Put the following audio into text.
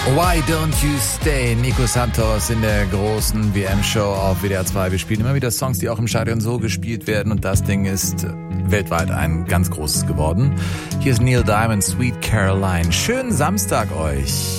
Why Don't You Stay? Nico Santos in der großen WM-Show auf WDR 2. Wir spielen immer wieder Songs, die auch im Stadion so gespielt werden, und das Ding ist weltweit ein ganz großes geworden. Hier ist Neil Diamond, Sweet Caroline. Schönen Samstag euch.